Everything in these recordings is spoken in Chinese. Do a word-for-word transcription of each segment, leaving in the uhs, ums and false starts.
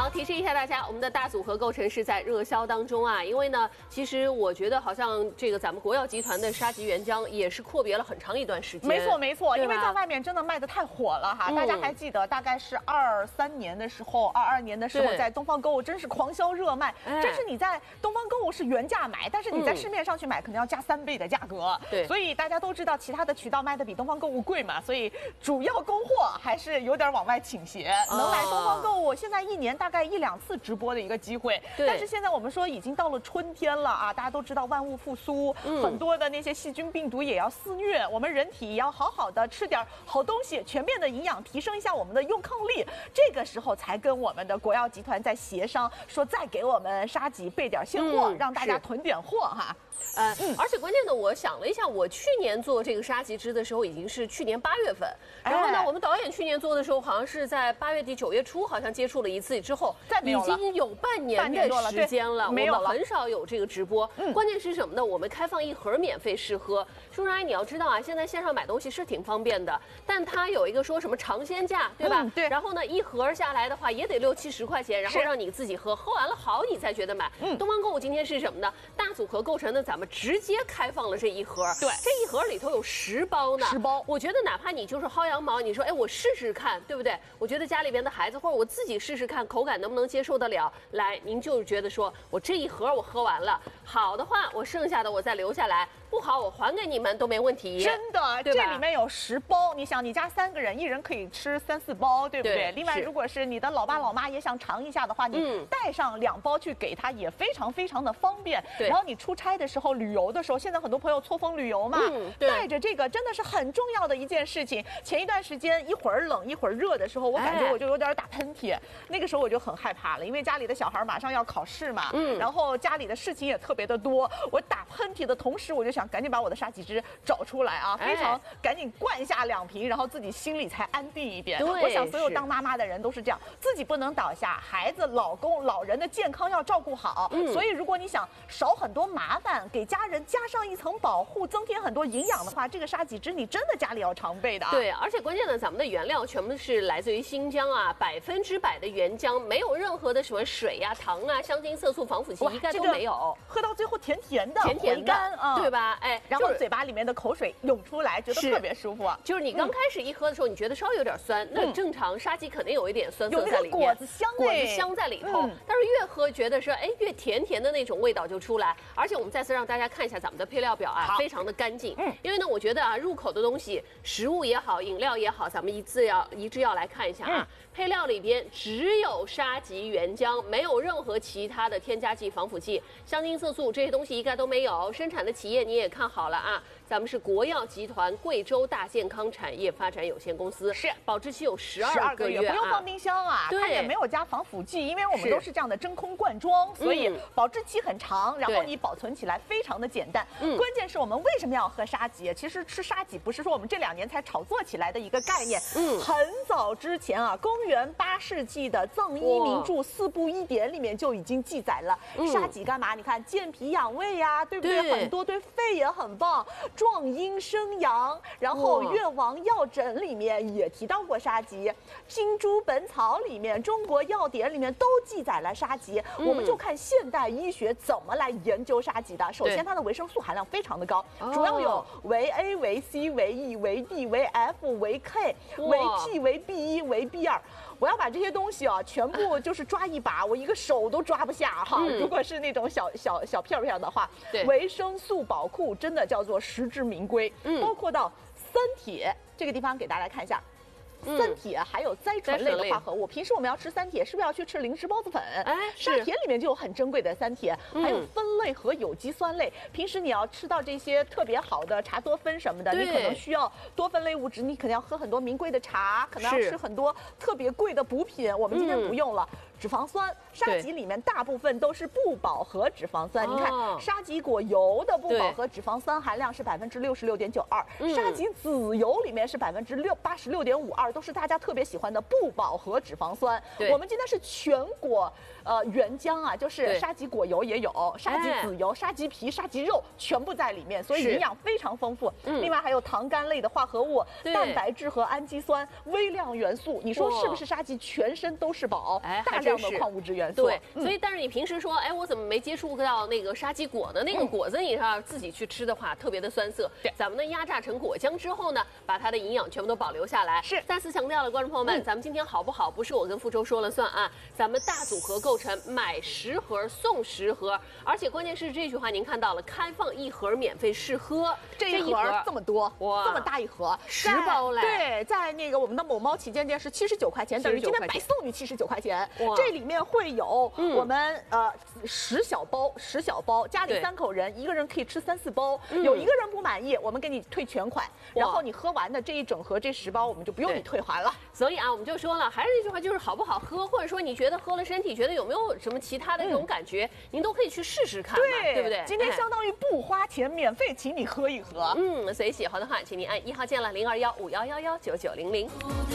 好，提示一下大家，我们的大组合构成是在热销当中啊。因为呢，其实我觉得好像这个咱们国药集团的沙棘原浆也是阔别了很长一段时间。 没错没错，因为在外面真的卖的太火了哈。 嗯、 大家还记得，大概是二三年的时候，二二年的时候，在东方购物真是狂销热卖。 哎、 真是你在东方购物是原价买，但是你在市面上去买，可能要加三倍的价格。 对、嗯， 所以大家都知道，其他的渠道卖的比东方购物贵嘛，所以主要供货还是有点往外倾斜。哦、能来东方购物，现在一年大概一两次直播的一个机会。但是现在我们说已经到了春天了啊，大家都知道万物复苏，嗯、很多的那些细菌病毒也要肆虐，我们人体也要好好的吃点好东西，全面的营养，提升一下我们的用抗力。这个时候才跟我们的国药集团在协商，说再给我们沙棘备点现货，嗯、让大家囤点货哈。 呃，嗯、而且关键的，我想了一下，我去年做这个沙棘汁的时候已经是去年八月份，然后呢，哎、我们导演去年做的时候好像是在八月底九月初，好像接触了一次之后，已经有半年的时间了， 没有了， 我们很少有这个直播。 嗯、 关键是什么呢？我们开放一盒免费试喝。叔叔阿姨，你要知道啊，现在线上买东西是挺方便的，但它有一个说什么尝鲜价，对吧？ 嗯、对。 然后呢，一盒下来的话也得六七十块钱，然后让你自己喝，喝完了好你才觉得买。嗯。东方购物今天是什么呢？大组合构成的，咱们直接开放了这一盒， 对， 这一盒里头有十包呢。 十包， 我觉得哪怕你就是薅羊毛，你说哎，我试试看，对不对？我觉得家里边的孩子或者我自己试试看，口感能不能接受得了。来，您就是觉得说我这一盒我喝完了，好的话我剩下的我再留下来，不好我还给你们都没问题。 真的，这里面有十包，你想你家三个人，一人可以吃三四包，对不对？ 对， 另外，如果是你的老爸老妈也想尝一下的话，你带上两包去给他也非常非常的方便。 对， 然后你出差的时候、旅游的时候，现在很多朋友错峰旅游嘛， 嗯、 带着这个真的是很重要的一件事情。前一段时间一会儿冷一会儿热的时候，我感觉我就有点打喷嚏，哎、那个时候我就很害怕了，因为家里的小孩马上要考试嘛，嗯，然后家里的事情也特别的多。我打喷嚏的同时，我就想赶紧把我的沙棘汁找出来啊，非常赶紧灌下两瓶，然后自己心里才安定一点。我想所有当妈妈的人都是这样，自己不能倒下，孩子、老公、老人的健康要照顾好。嗯，所以如果你想少很多麻烦，给家人加上一层保护，增添很多营养的话，这个沙棘汁你真的家里要常备的。 对，而且关键的，咱们的原料全部是来自于新疆啊，百分之百的原浆，没有任何的什么水呀、啊、糖啊、香精、色素、防腐剂，一概都没有。 这个、喝到最后甜甜的， 甜甜的， 啊、 对吧？哎， 然后嘴巴里面的口水涌出来，觉得特别舒服啊。 就是你刚开始一喝的时候，你觉得稍微有点酸，嗯、那正常沙棘肯定有一点酸涩在里面， 有果子香， 果子香在里头。嗯、但是越喝觉得是哎越甜甜的那种味道就出来。而且我们再次让大家看一下咱们的配料表啊，非常的干净。嗯，因为呢，我觉得啊，入口的东西，食物也好，饮料也好，咱们一致要一致要来看一下啊。嗯、配料里边只有沙棘原浆，没有任何其他的添加剂、防腐剂、香精、色素这些东西一概都没有。生产的企业你也看好了啊，咱们是国药集团贵州大健康产业发展有限公司， 是保质期有十二个月， 不用放冰箱啊，它也没有加防腐剂，因为我们都是这样的真空灌装，所以保质期很长，然后你保存起来非常的简单。嗯，关键是我们为什么要喝沙棘？其实吃沙棘不是说我们这两年才炒作起来的一个概念，嗯，很早之前啊，公元八世纪的藏医名著《四部医典》里面就已经记载了沙棘干嘛？你看健脾养胃呀、啊，对不对？对，很多对肺也很棒，壮阴生阳。然后《越王药诊》里面也提到过沙棘，《金珠本草》里面、中国药典里面都记载了沙棘。嗯、我们就看现代医学怎么来研究沙棘的。首先，它的维生素含量非常的高，主要有维 A、维 C、维 E、维 D、维 F、维 K、维 T、维 B 一、维 B 二。我要把这些东西啊，全部就是抓一把，我一个手都抓不下哈。嗯、如果是那种小小小片片的话，维生素宝库真的叫做实至名归。嗯，包括到三铁这个地方，给大家看一下。三铁还有甾醇类的化合物，平时我们要吃三铁，是不是要去吃零食包子粉？哎，沙铁里面就有很珍贵的三铁，还有酚类和有机酸类。平时你要吃到这些特别好的茶多酚什么的，你可能需要多酚类物质，你可能要喝很多名贵的茶，可能要吃很多特别贵的补品。我们今天不用了。脂肪酸，沙棘里面大部分都是不饱和脂肪酸。你看，沙棘果油的不饱和脂肪酸含量是百分之六十六点九二，沙棘籽油里面是百分之六八十六点五二，都是大家特别喜欢的不饱和脂肪酸。我们今天是全果呃原浆啊，就是沙棘果油也有，沙棘籽油、沙棘皮、沙棘肉全部在里面，所以营养非常丰富。另外还有糖苷类的化合物、蛋白质和氨基酸、微量元素。你说是不是沙棘全身都是宝？大量这样的矿物质元素。 对，所以但是你平时说，哎，我怎么没接触到那个沙棘果呢？那个果子你要自己去吃的话，特别的酸涩。 对， 咱们呢压榨成果浆之后呢，把它的营养全部都保留下来。 是， 再次强调了，观众朋友们，咱们今天好不好？不是我跟傅周说了算啊，咱们大组合构成，买十盒送十盒，而且关键是这句话您看到了，开放一盒免费试喝， 这一盒这么多，哇，这么大一盒， 十包来。 对，在那个我们的某猫旗舰店是七十九块钱，等于今天白送你七十九块钱。这里面会有我们呃十小包，十小包，家里三口人，一个人可以吃三四包。有一个人不满意，我们给你退全款，然后你喝完的这一整盒这十包，我们就不用你退还了。 所以啊，我们就说了，还是那句话，就是好不好喝，或者说你觉得喝了身体觉得有没有什么其他的这种感觉，您都可以去试试看嘛，对不对？ 今天相当于不花钱，免费请你喝一盒。 嗯，所以喜欢的话，请您按一号键了，零二幺五幺幺幺九九零零。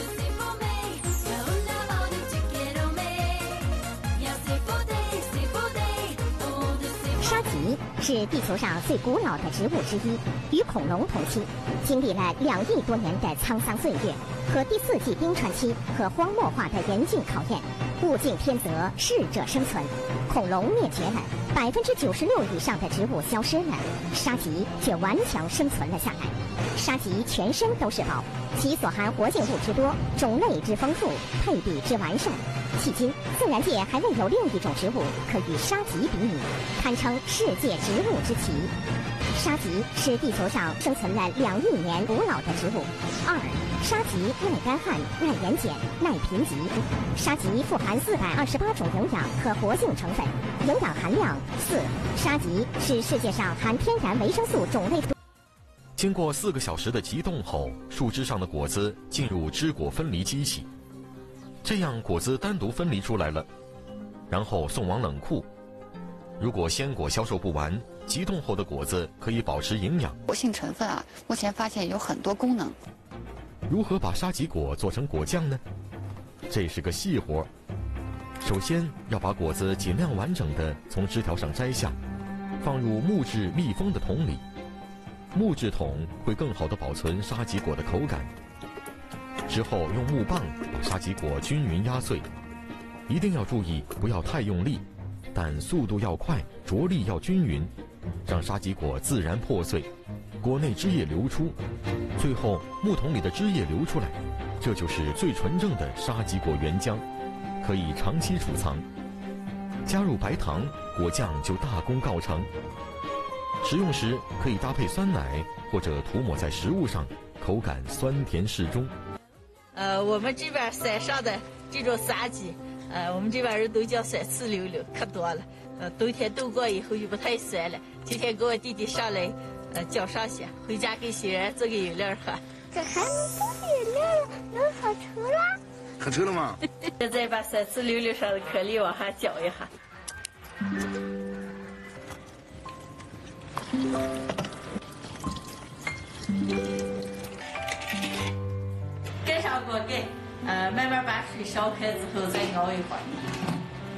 沙棘是地球上最古老的植物之一，与恐龙同期，经历了两亿多年的沧桑岁月和第四纪冰川期和荒漠化的严峻考验。物竞天择，适者生存，恐龙灭绝了，百分之九十六以上的植物消失了，沙棘却顽强生存了下来。沙棘全身都是宝，其所含活性物之多，种类之丰富，配比之完善。迄今，自然界还未有另一种植物可与沙棘比拟，堪称世界植物之旗。沙棘是地球上生存了两亿年古老的植物。二，沙棘耐干旱、耐盐碱、耐贫瘠。沙棘富含四百二十八种营养和活性成分，营养含量四。沙棘是世界上含天然维生素种类。 经过四个小时的急冻后，树枝上的果子进入枝果分离机器，这样果子单独分离出来了，然后送往冷库。如果鲜果销售不完，急冻后的果子可以保持营养。 活性成分啊，目前发现有很多功能。 如何把沙棘果做成果酱呢？这是个细活。首先要把果子尽量完整的从枝条上摘下，放入木质密封的桶里。木质桶会更好的保存沙棘果的口感。之后用木棒把沙棘果均匀压碎，一定要注意不要太用力，但速度要快，着力要均匀，让沙棘果自然破碎，果内汁液流出，最后木桶里的汁液流出来，这就是最纯正的沙棘果原浆，可以长期储藏。加入白糖，果酱就大功告成。食用时可以搭配酸奶或者涂抹在食物上，口感酸甜适中。 呃，我们这边山上的这种沙棘，呃，我们这边人都叫酸刺溜溜，可多了。呃，冬天冻过以后就不太酸了。今天给我弟弟上来，呃，浇上些，回家给新人做个饮料喝。 这还能做饮料了，能烤成了？ 烤成了吗？ 现在把酸刺溜溜上的颗粒往下搅一下。盖上锅盖，呃，慢慢把水烧开之后再熬一会儿。